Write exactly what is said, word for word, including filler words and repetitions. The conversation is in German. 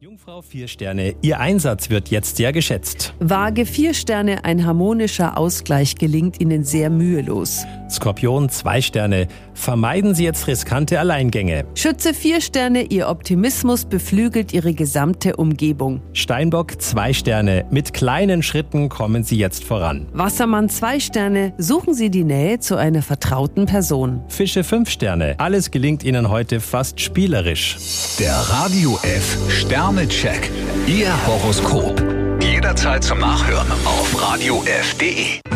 Jungfrau vier Sterne, Ihr Einsatz wird jetzt sehr geschätzt. Waage vier Sterne, ein harmonischer Ausgleich gelingt Ihnen sehr mühelos. Skorpion zwei Sterne, vermeiden Sie jetzt riskante Alleingänge. Schütze vier Sterne, Ihr Optimismus beflügelt Ihre gesamte Umgebung. Steinbock zwei Sterne, mit kleinen Schritten kommen Sie jetzt voran. Wassermann zwei Sterne, suchen Sie die Nähe zu einer vertrauten Person. Fische fünf Sterne, alles gelingt Ihnen heute fast spielerisch. Der Radio F Sternecheck. Ihr Horoskop. Jederzeit zum Nachhören auf radio f punkt de.